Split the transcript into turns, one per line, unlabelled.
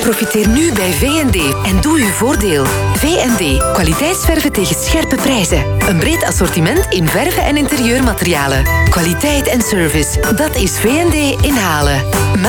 Profiteer nu bij V&D en doe uw voordeel. V&D, kwaliteitsverven tegen scherpe prijzen. Een breed assortiment in verven en interieurmaterialen. Kwaliteit en service, dat is V&D in Halen. Maak